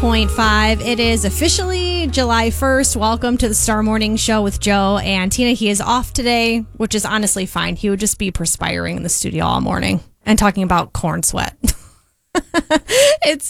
106.5. It is officially July 1st. Welcome to the Star Morning Show with Joe and Tina. He is off today, which is honestly fine. He would just be perspiring in the studio all morning and talking about corn sweat. It's